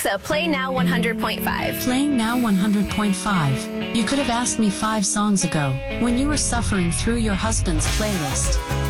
Alexa, play Now 100.5. Playing Now 100.5. You could have asked me 5 songs ago, when you were suffering through your husband's playlist.